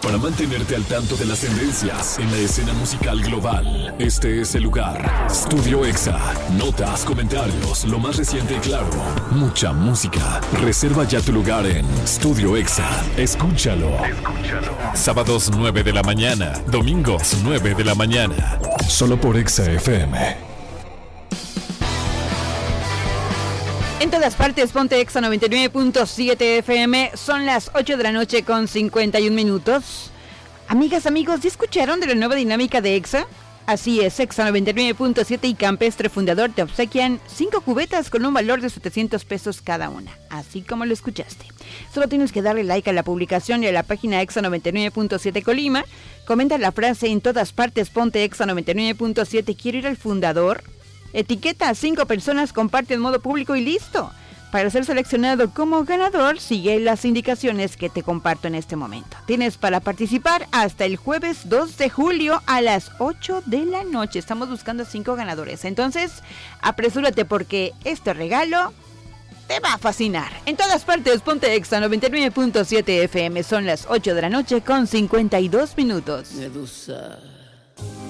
Para mantenerte al tanto de las tendencias en la escena musical global, este es el lugar. Estudio Exa. Notas, comentarios, lo más reciente y claro. Mucha música. Reserva ya tu lugar en Estudio Exa. Escúchalo. Sábados 9 de la mañana. Domingos 9 de la mañana. Solo por Exa FM. En todas partes, ponte Exa 99.7 FM. Son las 8 de la noche con 51 minutos. Amigas, amigos, ¿ya escucharon de la nueva dinámica de Exa? Así es, Exa 99.7 y Campestre Fundador te obsequian 5 cubetas con un valor de 700 pesos cada una. Así como lo escuchaste. Solo tienes que darle like a la publicación y a la página Exa 99.7 Colima. Comenta la frase en todas partes, ponte Exa 99.7, quiero ir al Fundador. Etiqueta a 5 personas, comparte en modo público y listo. Para ser seleccionado como ganador, sigue las indicaciones que te comparto en este momento. Tienes para participar hasta el jueves 2 de julio a las 8 de la noche. Estamos buscando 5 ganadores. Entonces, apresúrate porque este regalo te va a fascinar. En todas partes, ponte Exa 99.7 FM. Son las 8 de la noche con 52 minutos. Medusa.